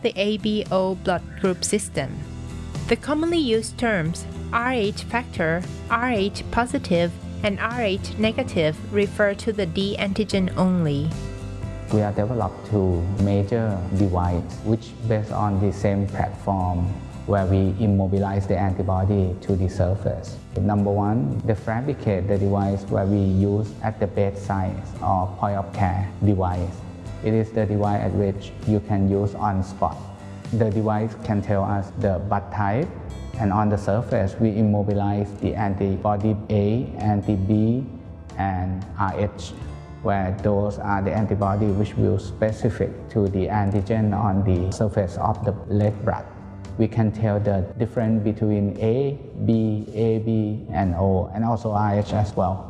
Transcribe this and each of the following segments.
the ABO blood group system. The commonly used terms Rh factor, Rh positive, and Rh negative refer to the D antigen only. We have developed two major devices which based on the same platform where we immobilize the antibody to the surface. Number one, the fabricate the device where we use at the bedside or point of care device. It is the device at which you can use on spot. The device can tell us the blood type, and on the surface we immobilize the antibody A, anti-B, and Rh, where those are the antibody which will specific to the antigen on the surface of the red blood. We can tell the difference between A, B, AB, and O, and also Rh as well.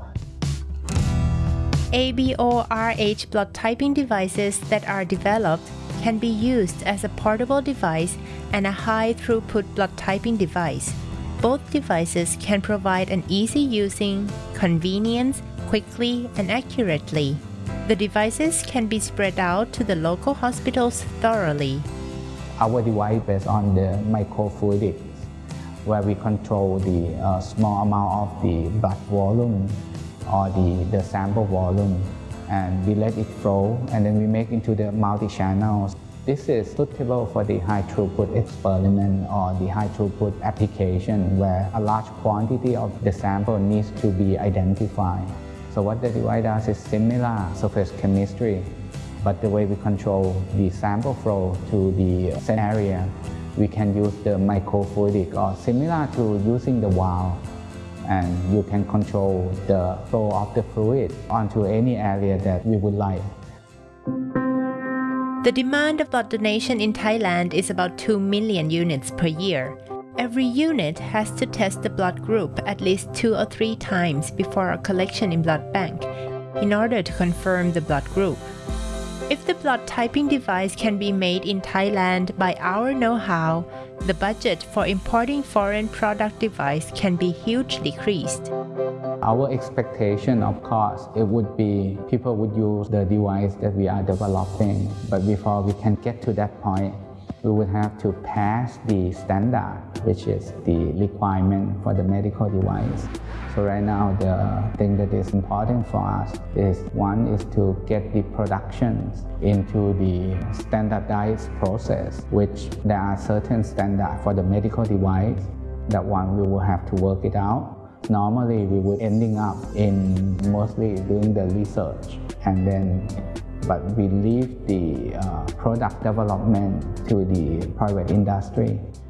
ABO-Rh blood typing devices that are developed can be used as a portable device and a high-throughput blood typing device. Both devices can provide an easy using, convenience, quickly and accurately. The devices can be spread out to the local hospitals thoroughly. Our device based on the microfluidics, where we control the small amount of the blood volume or the sample volume, and we let it flow, and then we make into the multi-channels. This is suitable for the high throughput experiment or the high throughput application where a large quantity of the sample needs to be identified. So what the device does is similar surface chemistry, but the way we control the sample flow to the same area, we can use the microfluidic or similar to using the valve, and you can control the flow of the fluid onto any area that we would like. The demand of blood donation in Thailand is about 2 million units per year. Every unit has to test the blood group at least 2 or 3 times before a collection in blood bank in order to confirm the blood group. If the blood typing device can be made in Thailand by our know-how, the budget for importing foreign product device can be hugely decreased. Our expectation, of course, it would be people would use the device that we are developing, but before we can get to that point, we would have to pass the standard, which is the requirement for the medical device. So right now, the thing that is important for us is one is to get the productions into the standardized process, which there are certain standards for the medical device. That one we will have to work it out. Normally, we would ending up in mostly doing the research, and then but we leave the product development to the private industry.